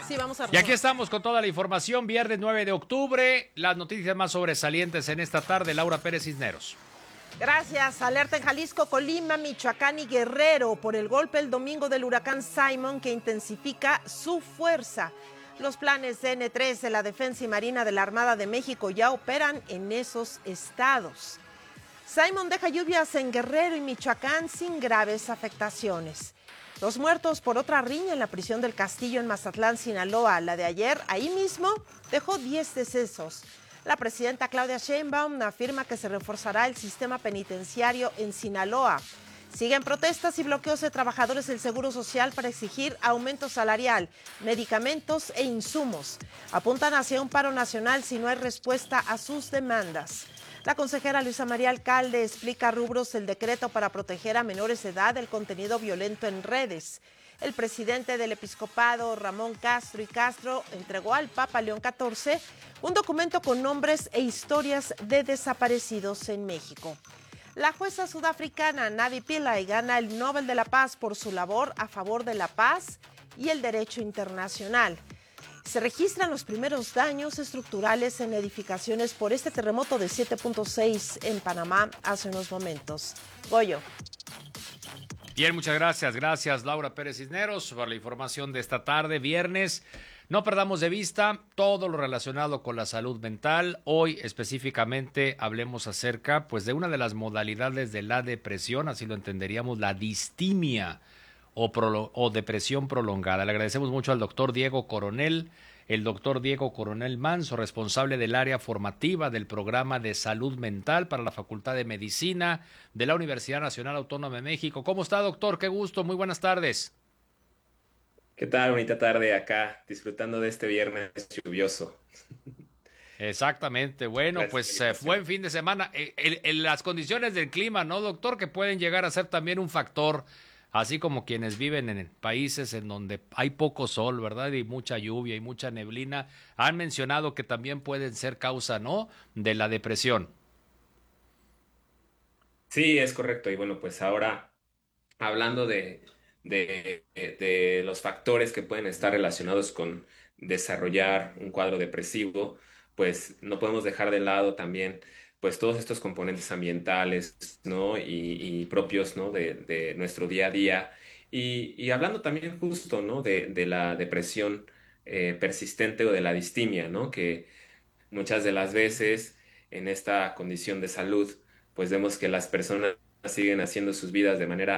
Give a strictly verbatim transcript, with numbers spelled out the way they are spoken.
Sí, vamos a Y aquí retomar. estamos con toda la información, viernes nueve de octubre, las noticias más sobresalientes en esta tarde, Laura Pérez Cisneros. Gracias. Alerta en Jalisco, Colima, Michoacán y Guerrero por el golpe el domingo del huracán Simon que intensifica su fuerza. Los planes de N tres de la Defensa y Marina de la Armada de México ya operan en esos estados. Simon deja lluvias en Guerrero y Michoacán sin graves afectaciones. Los muertos por otra riña en la prisión del Castillo en Mazatlán, Sinaloa, la de ayer, ahí mismo, dejó diez decesos. La presidenta Claudia Sheinbaum afirma que se reforzará el sistema penitenciario en Sinaloa. Siguen protestas y bloqueos de trabajadores del Seguro Social para exigir aumento salarial, medicamentos e insumos. Apuntan hacia un paro nacional si no hay respuesta a sus demandas. La consejera Luisa María Alcalde explica rubros del decreto para proteger a menores de edad del contenido violento en redes. El presidente del episcopado, Ramón Castro y Castro, entregó al Papa León catorce un documento con nombres e historias de desaparecidos en México. La jueza sudafricana Navi Pillay gana el Nobel de la Paz por su labor a favor de la paz y el derecho internacional. Se registran los primeros daños estructurales en edificaciones por este terremoto de siete punto seis en Panamá hace unos momentos. Goyo. Bien, muchas gracias. Gracias, Laura Pérez Cisneros, por la información de esta tarde, viernes. No perdamos de vista todo lo relacionado con la salud mental. Hoy específicamente hablemos acerca pues, de una de las modalidades de la depresión, así lo entenderíamos, la distimia o, prolo- o depresión prolongada. Le agradecemos mucho al doctor Diego Coronel, el doctor Diego Coronel Manso, responsable del área formativa del programa de salud mental para la Facultad de Medicina de la Universidad Nacional Autónoma de México. ¿Cómo está, doctor? Qué gusto, muy buenas tardes. ¿Qué tal? Bonita tarde acá, disfrutando de este viernes lluvioso. Exactamente, bueno, Gracias por pues la eh, buen invitación. fin de semana. Eh, el- el- las condiciones del clima, ¿no, doctor? Que pueden llegar a ser también un factor, así como quienes viven en países en donde hay poco sol, ¿verdad? Y mucha lluvia y mucha neblina, han mencionado que también pueden ser causa, ¿no? De la depresión. Sí, es correcto. Y bueno, pues ahora hablando de, de, de- de los factores que pueden estar relacionados con desarrollar un cuadro depresivo, pues no podemos dejar de lado también pues todos estos componentes ambientales, ¿no? Y, y propios, ¿no? De, de nuestro día a día. Y, y hablando también justo, ¿no? De, de la depresión eh, persistente o de la distimia, ¿no? Que muchas de las veces en esta condición de salud, pues vemos que las personas siguen haciendo sus vidas de manera